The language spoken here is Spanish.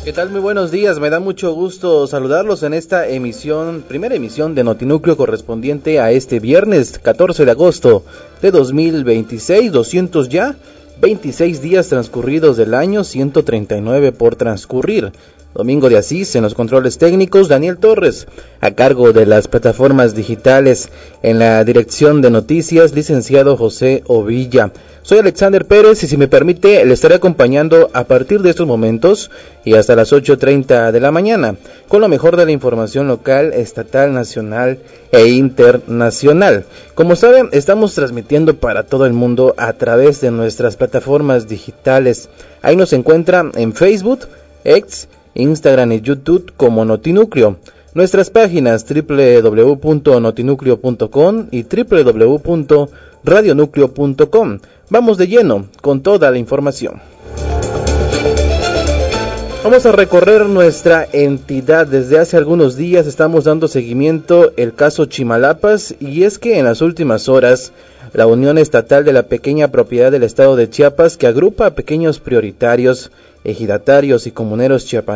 ¿Qué tal? Muy buenos días, me da mucho gusto saludarlos en esta primera emisión de Notinúcleo correspondiente a este viernes 14 de agosto de 2026, 26 días transcurridos del año, 139 por transcurrir. Domingo de Asís en los controles técnicos, Daniel Torres, a cargo de las plataformas digitales, en la dirección de noticias, licenciado José Ovilla. Soy Alexander Pérez y si me permite, le estaré acompañando a partir de estos momentos y hasta las 8:30 de la mañana, con lo mejor de la información local, estatal, nacional e internacional. Como saben, estamos transmitiendo para todo el mundo a través de nuestras plataformas digitales. Ahí nos encuentra en Facebook, X, Instagram y YouTube como Notinúcleo. Nuestras páginas www.notinucleo.com y www.radionucleo.com. Vamos de lleno con toda la información. Vamos a recorrer nuestra entidad. Desde hace algunos días estamos dando seguimiento al caso Chimalapas, y es que en las últimas horas la Unión Estatal de la Pequeña Propiedad del Estado de Chiapas, que agrupa a pequeños prioritarios, ejidatarios y comuneros chiapanecos,